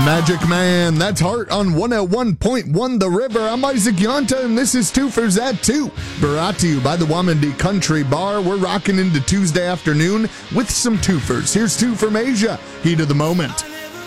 Magic Man, that's Heart on 101.1 The River. I'm Isaac Yonta, and this is Twofers at 2. Brought to you by the Wamandi Country Bar. We're rocking into Tuesday afternoon with some twofers. Here's two from Asia. Heat of the moment.